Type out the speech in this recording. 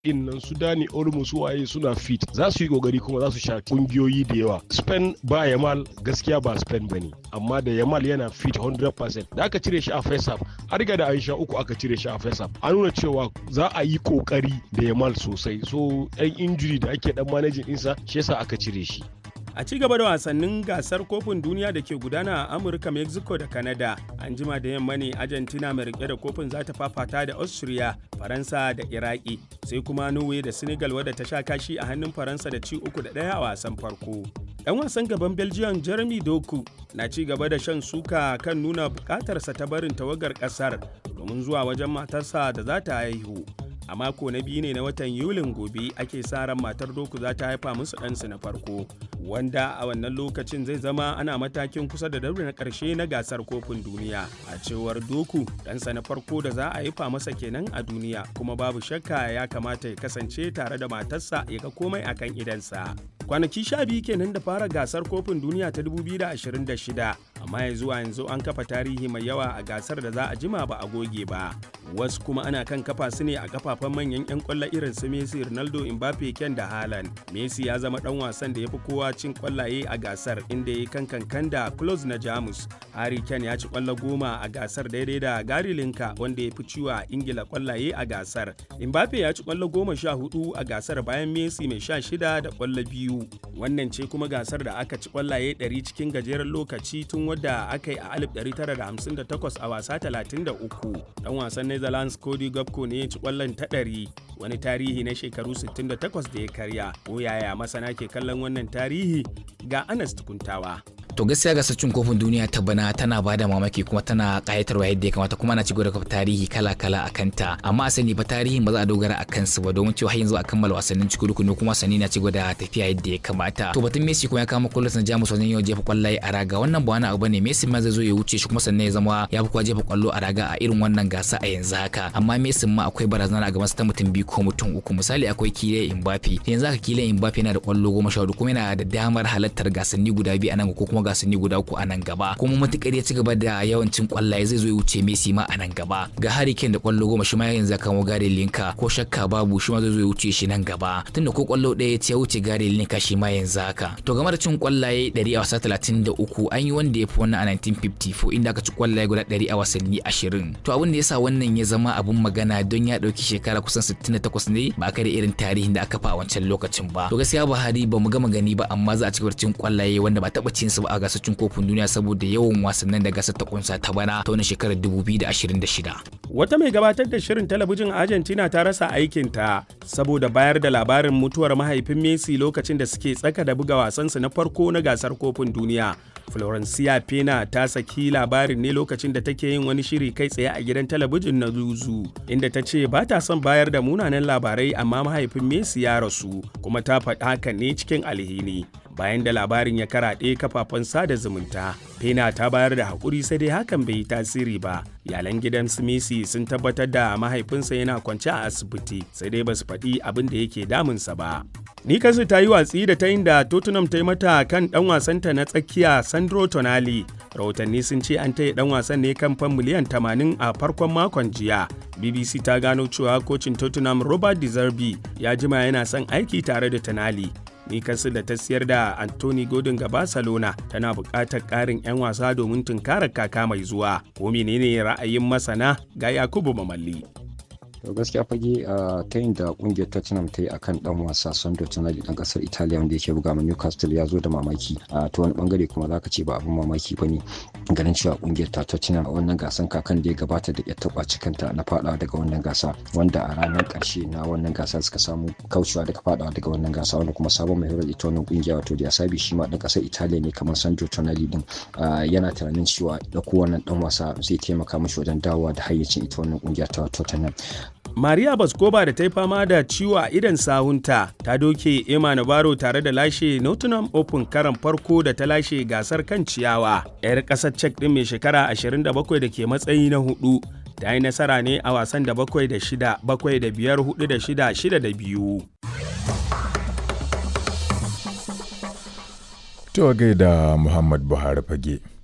nan su Dani Olmo su waye suna fit za su yi kokari kuma za su sha kungiyoyi da yawa. Spain ba Yamal gaskiya ba Spain bane amma da Yamal yana fit 100%. Da aka cire shi a first half har riga da Aisha uku aka cire shi a first half. An nuna cewa za a yi kokari da Yamal sosai. So ɗan injury da ake dan managing ɗinsa shi yasa aka cire shi. A ci gaba da wasannin gasar kofin duniya da ke gudana a Amurka, Mexico da Canada, an jima da yamma ne Argentina mai rike da kofin za ta fafata da Austria, Faransa da Iraki, sai kuma Norway da Senegal wadda ta sha kashi a hannun Faransa da ci 3-1 a wasan farko. Ɗan wasan gaban Belgium Jeremy Doku na ci gaba da shan suka kan nuna bukatarsa ta barin tawagar ƙasar domin zuwa wajen matarsa da za ta haihu. A mako na biyu ne na watan Yulin gobe ake sa ran matar Doku za ta haifa musu ɗansu na farko, wanda a wannan lokacin zai zama ana matakin kusa da daure na ƙarshe na gasar kofin duniya. A cewar Doku, ɗansa na farko da za a haifa masa kenan a duniya, kuma babu shakka ya kamata ya kasance tare da matarsa ya ga komai akan idansa. Kwanaki 12 kenan da fara gasar kofin duniya ta 2026, amma ya zuwa yanzu an kafa tarihi mai yawa a gasar da za a jima ba a goge ba. Wasu kuma ana kan kafa su ne a kafafen manyan 'yan kwallo irin su Messi, Ronaldo, Mbappe, Ken da Haaland. Messi ya zama dan wasan da ya fi kowa cin kwallaye a gasar inda ya kankan da Klose na Jamus. Harry Kane ya ci kwallo 10 a gasar daidai da Gary Lineker wanda ya fi ciwa Ingila kwallaye a gasar. Mbappe ya ci kwallo 14 a gasar bayan Messi mai 16 da kwallo 2. Wannan ce kuma gasar da aka ci kwallaye 100 cikin gajeren lokaci tun wadda aka yi a 1958 a wasa 33. Dan wasan Netherlands Cody Gakpo ne ya ci kwallon ta 100, wani tarihi na shekaru 68 da ya karya. Ko yaya masana ke kallon wannan tarihi? Ga Anas Tukuntawa. To gaskiya gasar cin kofin duniya ta bana tana bada mamaki kuma tana kayatarwa yadda ya kamata, kuma na ci gaba da tarihi kala-kala a kanta, amma a sani ba tarihin ba za a dogara a kansu ba domin cewa har yanzu a kammala wasannin cikin rukuni kuma wasanni na ci gaba da tafiya yadda ya kamata. To batun Messi kuma ya kama kullun na Jamus wajen yau jefa kwallaye a raga, wannan ba wani abu bane. Messi ma zai zo ya wuce shi kuma sannan ya zama ya fi kowa jefa kwallo a raga a irin wannan gasa a yanzu haka, amma Messi ma akwai barazana a gaban sa ta mutum biyu ko mutum uku. Misali akwai Kylian Mbappe, yanzu haka Kylian Mbappe yana da kwallo 14 kuma yana da damar halartar gasanni guda biyu a nan ko kuma gasanni guda uku a nan gaba, kuma matukar ya ci gaba da yawancin kwallaye zai zo ya wuce Messi ma a nan gaba. Ga Harry Kane da kwallo 10 shi ma yanzu kamo Gary Lineker, ko shakka babu shi ma zai zo ya wuce shi nan gaba, tunda ko kwallo ɗaya ya wuce Gary Lineker shi ma yanzu haka. To game da cin kwallaye 100 a wasa 33 an yi wanda ya fi wannan a 1954 inda aka ci kwallaye guda 100 a wasanni 20. To abin da yasa wannan ya zama abun magana don ya dauki shekara kusan 68 ne ba aka da irin tarihin da aka fa a wancan lokacin ba. To gaskiya Buhari ba mu gama gani ba, amma za a ci gaba da cin kwallaye wanda ba taba cin su ba a gasar cin kofin duniya saboda yawan wasannin da gasar ta kunsa ta bana ta wannan shekarar 2026. Wata mai gabatar da shirin talabijin Argentina ta rasa aikinta saboda bayar da labarin mutuwar mahaifin Messi lokacin da suke tsaka da buga wasansu na farko na gasar kofin duniya. Florencia Pena ta saki labarin ne lokacin da take yin wani shiri kai tsaye a gidan talabijin na Zuzu, inda ta ce ba ta son bayar da munanan labarai amma mahaifin Messi ya rasu, kuma ta faɗi hakan ne cikin alhini. Bayan da labarin ya karaɗe kafafen sada zumunta, Pena ta bayar da haƙuri sai dai hakan bai yi tasiri ba. Iyalan gidan Messi sun tabbatar da mahaifinsa yana kwance a asibiti, sai dai ba su faɗi abin da yake damunsa ba. Newcastle ta yi watsi da ta yin da Tottenham ta yi mata kan ɗan wasanta na tsakiya Sandro Tonali. Rahotanni sun ce an taya ɗan wasan ne kan fan miliyan 80 a farkon makon jiya. BBC ta gano cewa kocin Tottenham Robert De Zerbi ya jima yana son aiki tare da Tonali. Newcastle da ta siyar da Anthony Gordon ga Barcelona tana buƙatar ƙarin 'yan wasa domin tunkarar kaka mai zuwa. Ko menene ra'ayin masana? Ga Yakubu Mamalli. to gaskiya fage ta yin da kungiyar Tottenham ta yi akan dan wasa Sandro Tonali dan kasar Italiya wanda yake buga ma Newcastle ya zo da mamaki. To wani bangare kuma zaka ce ba abin mamaki bane ganin cewa kungiyar ta Tottenham a wannan gasan kakan da ya gabata da ya taba cikanta na fadawa daga wannan gasa, wanda a ranar karshe na wannan gasa suka samu kaucewa daga fadawa daga wannan gasa, wanda kuma sabon mai horar ita wannan kungiya wato da Asabi shi ma dan kasar Italiya ne kamar Sandro Tonali din yana tunanin cewa da kowannan dan wasa zai taimaka mishi wajen dawowa da hayyacin ita wannan kungiya ta Tottenham. Maria Baskova da ta yi fama da ciwo a idan sahunta ta doke Emma Navarro tare da lashe Nottingham Open karan farko da ta lashe gasar kan ciyawa. 'Yar ƙasar Czech ɗin mai shekara 27 da ke matsayi na 4 ta yi nasara ne a wasan da 7 da 6, 7 da 5, 4 da 6, 6 da 2. To gaida Muhammad Buhari fage.